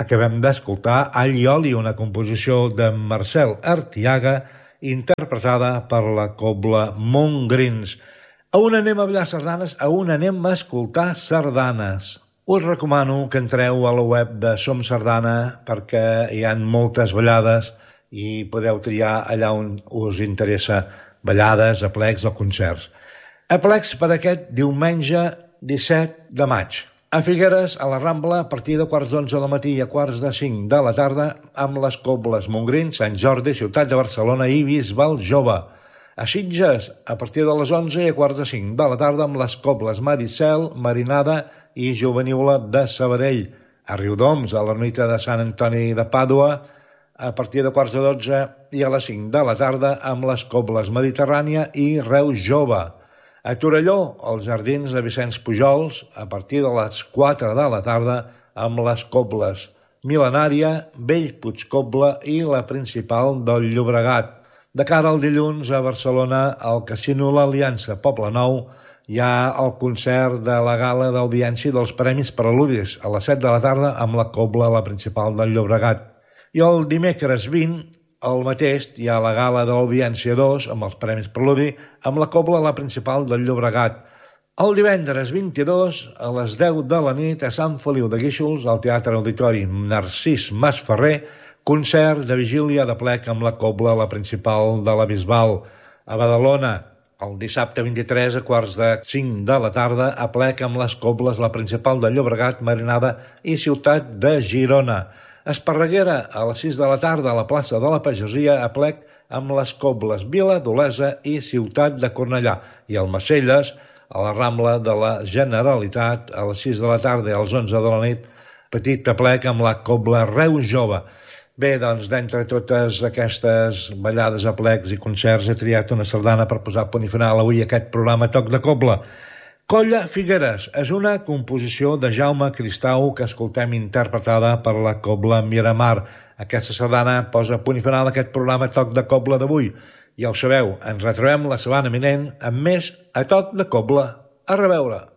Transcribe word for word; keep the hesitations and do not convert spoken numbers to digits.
Acabem d'escoltar All i Oli, una composició de Marcel Artiaga, interpretada per la cobla Montgrins. A on anem a ballar sardanes? A on anem a escoltar sardanes? Us recomano que entreu a la web de Som Sardana perquè hi ha moltes ballades i podeu triar allà on us interessa ballades, aplecs o concerts. Aplecs per aquest diumenge disset de maig. A Figueres, a la Rambla, a partir de quarts d'onze del matí i a quarts de cinc de la tarda, amb les cobles Montgrins, Sant Jordi, Ciutat de Barcelona i Bisbal Jove. A Sitges, a partir de les onze i a quarts de cinc de la tarda, amb les cobles Maricel, Marinada i Juvenila de Sabadell. A Riudoms, a l'ermita de Sant Antoni de Pàdua, a partir de quarts de dotze i a les cinc de la tarda amb les cobles Mediterrània i Reus Jove. A Torelló, als jardins de Vicenç Pujols, a partir de les quatre de la tarda amb les cobles Mil·lenària, Bellpuig Cobla i la principal del Llobregat. De cara al dilluns, a Barcelona, al Casino L'Aliança Poble Nou, hi ha el concert de la gala d'audiència dels Premis Preludis a les set de la tarda amb la cobla la principal del Llobregat. I el dimecres vint, el mateix, hi ha la gala de l'Audiència dos amb els Premis Preludi, amb la cobla la principal del Llobregat. El divendres vint-i-dos, a les deu de la nit, a Sant Feliu de Guíxols, al Teatre Auditori Narcís Masferrer, concert de vigília de plec amb la cobla la principal de la Bisbal. A Badalona, el dissabte vint-i-tres, a quarts de cinc de la tarda, a plec amb les cobles la principal de Llobregat, Marinada i Ciutat de Girona. Esparreguera, a les sis de la tarda, a la plaça de la Pagesia, a plec amb les cobles Vila d'Olesa i Ciutat de Cornellà. I al Macelles, a la Rambla de la Generalitat, a les sis de la tarda i a les onze de la nit, petit aplec amb la cobla Reus Jove. Bé, doncs, d'entre totes aquestes ballades, aplecs i concerts, he triat una sardana per posar punt i final avui a aquest programa Toc de Cobla. Colla Figueres és una composició de Jaume Cristau que escoltem interpretada per la cobla Miramar. Aquesta sardana posa punt i final a aquest programa Toc de Cobla d'avui. Ja ho sabeu, ens retrobem la setmana vinent amb més a Toc de Cobla. A reveure!